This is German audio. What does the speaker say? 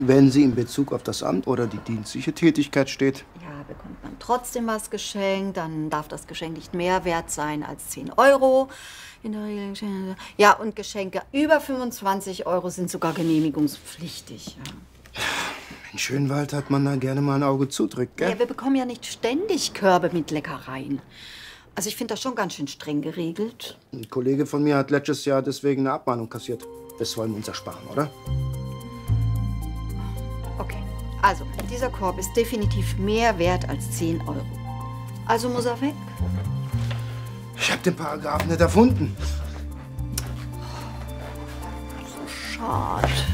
Wenn sie in Bezug auf das Amt oder die dienstliche Tätigkeit steht. Ja, bekommt man trotzdem was geschenkt, dann darf das Geschenk nicht mehr wert sein als 10 Euro. In der Regel. Ja, und Geschenke über 25 Euro sind sogar genehmigungspflichtig. Ja. In Schönwald hat man da gerne mal ein Auge zudrückt, gell? Ja, wir bekommen ja nicht ständig Körbe mit Leckereien. Also ich finde das schon ganz schön streng geregelt. Ein Kollege von mir hat letztes Jahr deswegen eine Abmahnung kassiert. Das wollen wir uns ersparen, oder? Okay, also dieser Korb ist definitiv mehr wert als 10 Euro. Also muss er weg. Ich habe den Paragraphen nicht erfunden. So schade.